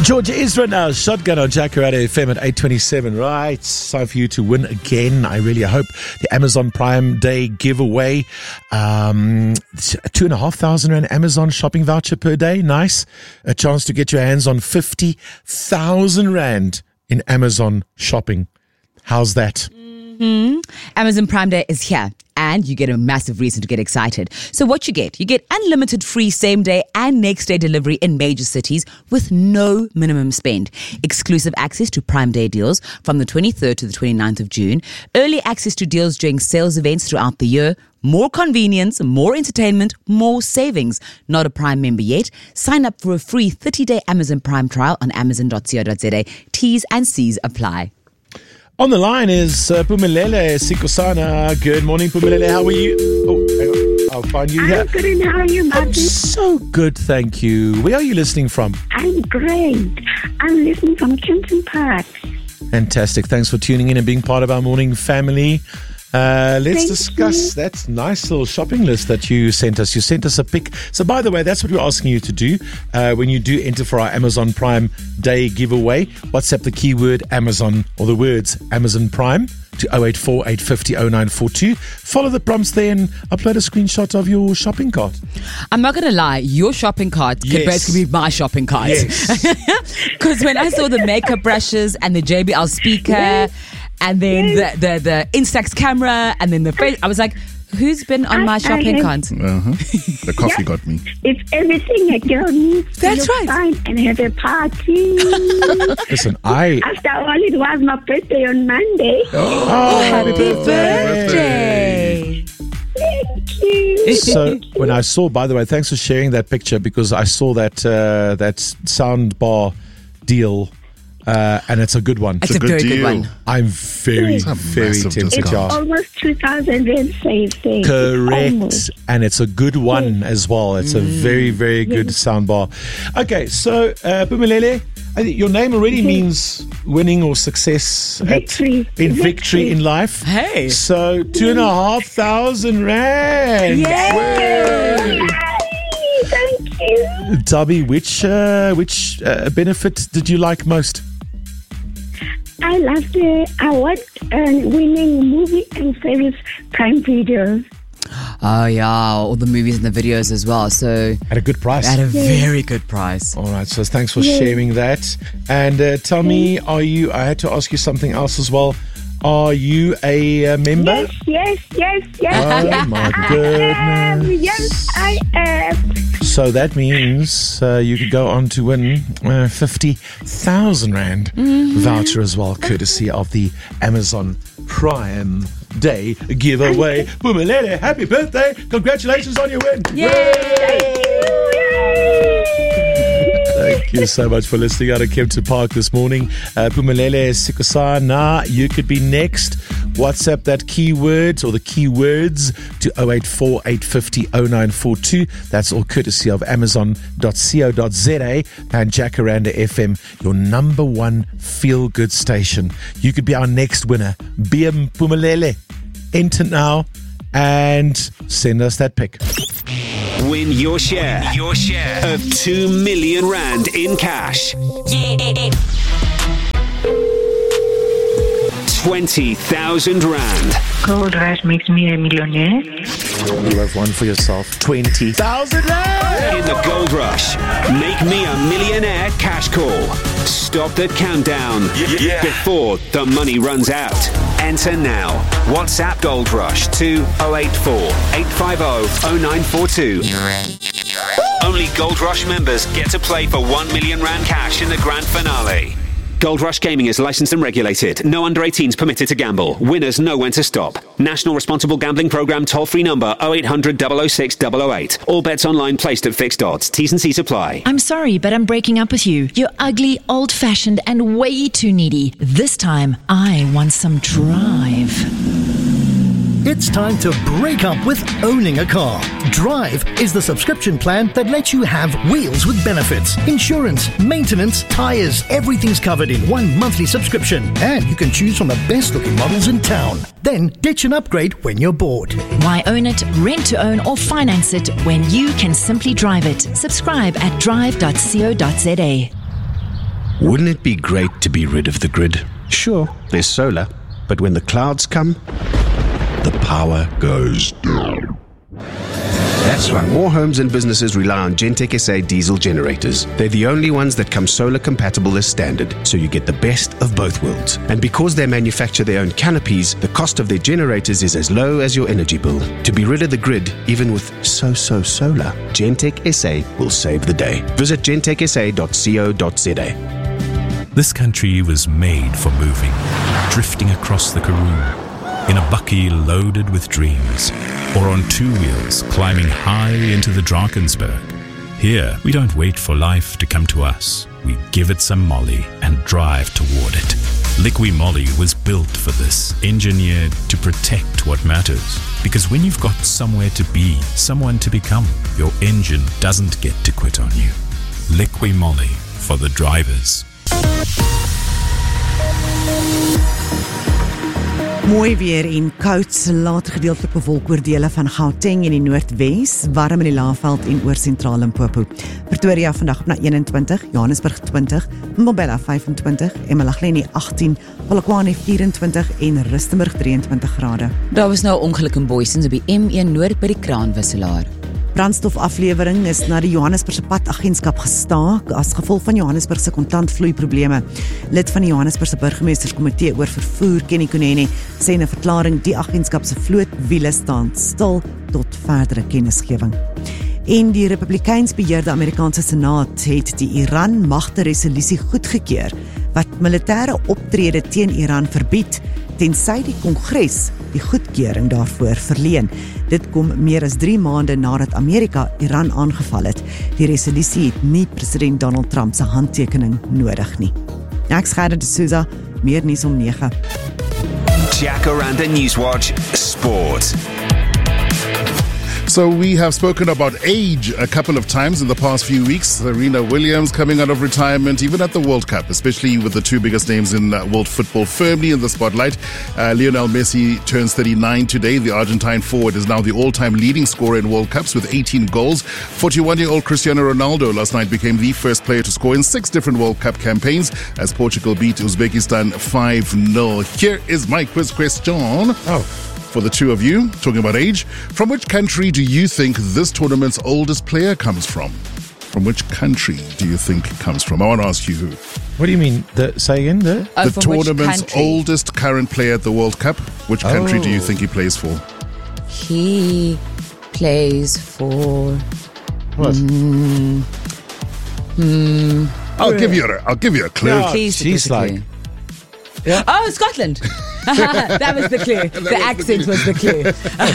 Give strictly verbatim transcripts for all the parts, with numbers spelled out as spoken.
Georgia Ezra now, Shotgun on Jacaranda F M at eight twenty-seven. Right, it's time for you to win again. I really hope the Amazon Prime Day giveaway. Um, two and a half thousand rand Amazon shopping voucher per day. Nice. A chance to get your hands on fifty thousand rand in Amazon shopping. How's that? Mm-hmm. Amazon Prime Day is here. And you get a massive reason to get excited. So what you get? You get unlimited free same day and next day delivery in major cities with no minimum spend. Exclusive access to Prime Day deals from the twenty-third to the twenty-ninth of June. Early access to deals during sales events throughout the year. More convenience, more entertainment, more savings. Not a Prime member yet? Sign up for a free thirty-day Amazon Prime trial on amazon dot co dot za. T's and C's apply. On the line is uh, Pumelele Sikosana. Good morning, Pumelele. How are you? Oh, hang on. I'll find you I'm here. good, and how are you, Martin? I'm so good, thank you. Where are you listening from? I'm great. I'm listening from Kempton Park. Fantastic. Thanks for tuning in and being part of our morning family. Uh, let's Thank discuss you. that nice little shopping list that you sent us. You sent us a pic. So, by the way, that's what we're asking you to do uh, when you do enter for our Amazon Prime Day giveaway. WhatsApp the keyword Amazon or the words Amazon Prime to oh eight four, eight five oh, oh nine four two. Follow the prompts there and upload a screenshot of your shopping cart. I'm not going to lie, your shopping cart could Yes. basically be my shopping cart. Yes. Because when I saw the makeup brushes and the J B L speaker Yes. and then the, the, the Instax camera and then the face, I was like, who's been on I- my I shopping have- cart? Uh-huh. The coffee Yeah. got me. It's everything a girl needs to That's look right. fine and have a party. Listen, I... After all, it was my birthday on Monday. Oh, Happy birthday. Thank you. So when I saw, by the way, thanks for sharing that picture because I saw that uh, that sound bar deal uh, and it's a good one. It's a a good very good deal. one. I'm very, It's a very massive tempted. It's discount. Yeah. almost two thousand rand saved there. Correct. Almost. And it's a good one as well. It's a very, very good sound bar. Okay, so uh, Pumelele, I think your name already means winning or success at- Victory. in victory. Victory. in life. Hey. So two and a half thousand rand. Yay. Thank you. Tubby, which uh, which uh, benefit did you like most? I love the award-winning movie and series Prime Video. Oh, yeah, all the movies and the videos as well. So At a good price. at a very good price. All right, so thanks for sharing that. And uh, tell me, are you, I had to ask you something else as well. Are you a uh, member? Yes, yes, yes, yes. Oh, yes, my I goodness. am. Yes, I am. So that means uh, you could go on to win uh, fifty thousand rand voucher as well, courtesy of the Amazon Prime Day giveaway. Pumelele, happy birthday. Congratulations on your win. Thank you so much for listening out of Kempton Park this morning. Uh, Pumelele Sikosana, you could be next. WhatsApp that keyword or the keywords to oh eight four, eight five oh, oh nine four two. That's all courtesy of amazon dot co dot za and Jacaranda F M, your number one feel-good station. You could be our next winner. B M Pumelele. Enter now and send us that pic. Win your share. Your share of two million rand in cash. Twenty thousand rand. Gold rush makes me a millionaire. You have one for yourself. twenty thousand rand! In the Gold Rush. Make me a millionaire cash call. Stop the countdown before the money runs out. Enter now. WhatsApp Gold Rush to oh eight four, eight five oh, oh nine four two. Only Gold Rush members get to play for one million rand cash in the grand finale. Gold Rush Gaming is licensed and regulated. No under eighteens permitted to gamble. Winners know when to stop. National Responsible Gambling Programme toll-free number oh eight hundred, double oh six, double oh eight. All bets online placed at fixed odds. T's and C's apply. I'm sorry, but I'm breaking up with you. You're ugly, old-fashioned, and way too needy. This time, I want some drive. It's time to break up with owning a car. Drive is the subscription plan that lets you have wheels with benefits, insurance, maintenance, tires, everything's covered in one monthly subscription. And you can choose from the best looking models in town. Then ditch and upgrade when you're bored. Why own it, rent to own, or finance it when you can simply drive it? Subscribe at drive dot co dot za. Wouldn't it be great to be rid of the grid? Sure, there's solar, but when the clouds come, the power goes down. That's why more homes and businesses rely on Gentech S A diesel generators. They're the only ones that come solar compatible as standard, so you get the best of both worlds. And because they manufacture their own canopies, the cost of their generators is as low as your energy bill. To be rid of the grid, even with so-so solar, Gentech S A will save the day. Visit gentech s a dot co dot z a. This country was made for moving, drifting across the Karoo, in a bucky loaded with dreams, or on two wheels climbing high into the Drakensberg. Here, we don't wait for life to come to us. We give it some molly and drive toward it. Liqui Moly was built for this, engineered to protect what matters. Because when you've got somewhere to be, someone to become, your engine doesn't get to quit on you. Liqui Moly for the drivers. Mooi weer en koud, later gedeeltelik bewolk oor dele van Gauteng en die Noordwes, warm in die Laagveld en oor sentraal Limpopo. Pretoria vandag op na eenentwintig, Johannesburg twintig, Mbombela vyfentwintig, eMalahleni agttien, Polokwane vyfentwintig en Rustenburg drieëntwintig grade. Daar was nou 'n ongeluk in Booysens op die M een Noord by die kraanwisselaar. Brandstofaflewering is na die Johannesburgse padagentskap gestaak as gevolg van Johannesburgse kontantvloeiprobleme. Lid van die Johannesburgse burgemeesterskomitee oor vervoer, Kenny Kunene, sê in 'n verklaring die agentskap se vlootwiele staan stil tot verdere kennisgewing. En die Republikeins beheerde Amerikaanse Senaat het die Iran-magte resolusie goedgekeur wat militêre optrede teen Iran verbied, tensy die Kongres die goedkeuring daarvoor verleen. Dit kom meer as drie maande nadat Amerika Iran aangeval het. Die resolusie het nie president Donald Trump se handtekening nodig nie. Ek Gerda de Souza, meer nuus om nege. Jacaranda Newswatch Sport. So we have spoken about age a couple of times in the past few weeks. Serena Williams coming out of retirement, even at the World Cup, especially with the two biggest names in uh, world football firmly in the spotlight. Uh, Lionel Messi turns thirty-nine today. The Argentine forward is now the all-time leading scorer in World Cups with eighteen goals. forty-one-year-old Cristiano Ronaldo last night became the first player to score in six different World Cup campaigns as Portugal beat Uzbekistan five nil. Here is my quiz question. Oh. For the two of you, talking about age, from which country do you think this tournament's oldest player comes from? From which country do you think it comes from? I want to ask you who. What do you mean? The, say again? The, Oh, the from which tournament's country? oldest current player at the World Cup. Which country Oh. do you think he plays for? He plays for... What? Mm, mm, I'll give you a, I'll give you a clue. Yeah. please, she's give us a like- clue. Oh, Scotland. That was the clue. The accent was the clue.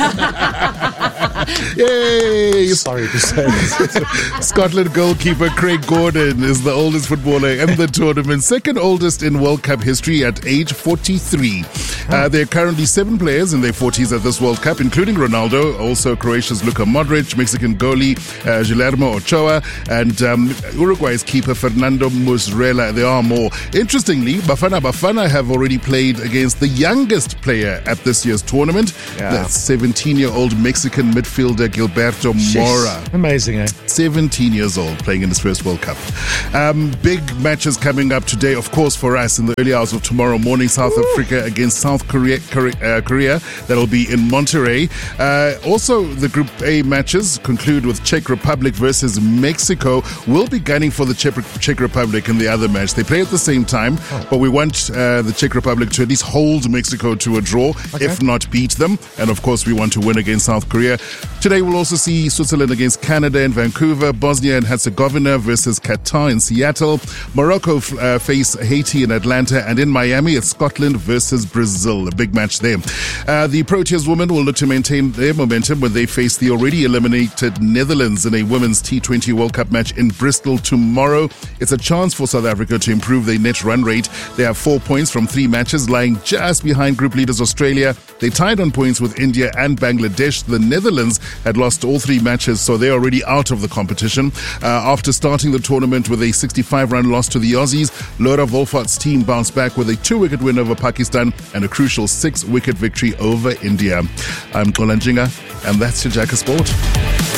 Yay! Sorry to say this. Scotland goalkeeper Craig Gordon is the oldest footballer in the tournament, second oldest in World Cup history at age forty-three. Uh, there are currently seven players in their forties at this World Cup, including Ronaldo, also Croatia's Luka Modric, Mexican goalie uh, Guillermo Ochoa, and um, Uruguay's keeper Fernando Muslera. There are more. Interestingly, Bafana Bafana have already played against the youngest player at this year's tournament. Yeah. That's seventeen-year-old Mexican midfielder Gilberto Mora. Amazing, eh? seventeen years old, playing in his first World Cup. Um, big matches coming up today, of course, for us in the early hours of tomorrow morning. South Ooh. Africa against South Korea. Korea, uh, Korea. That'll be in Monterrey. Uh, also, the Group A matches conclude with Czech Republic versus Mexico. We'll be gunning for the Czech, Czech Republic in the other match. They play at the same time, oh. but we want uh, the Czech Republic to at least hold Mexico to a draw, okay. if not beat them. And of course, we want to win against South Korea. Today, we'll also see Switzerland against Canada in Vancouver, Bosnia and Herzegovina versus Qatar in Seattle, Morocco uh, face Haiti in Atlanta, and in Miami, it's Scotland versus Brazil. A big match there. Uh, the Proteas women will look to maintain their momentum when they face the already eliminated Netherlands in a women's T twenty World Cup match in Bristol tomorrow. It's a chance for South Africa to improve their net run rate. They have four points from three matches, lying just behind group leaders Australia. They tied on points with India and Bangladesh. The Netherlands had lost all three matches, so they're already out of the competition. Uh, after starting the tournament with a sixty-five run loss to the Aussies, Laura Wolfart's team bounced back with a two-wicket win over Pakistan and a crucial six-wicket victory over India. I'm Kolanjinga, and that's your Jack of Sport.